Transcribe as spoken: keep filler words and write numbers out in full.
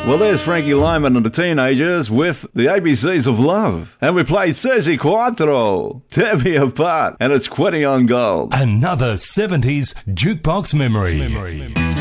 Well, there's Frankie Lyman and the Teenagers with the A B Cs of Love. And we played Sergi Quattro, Tear Me Apart, and it's Quitting on Gold. Another seventies jukebox memory. memory.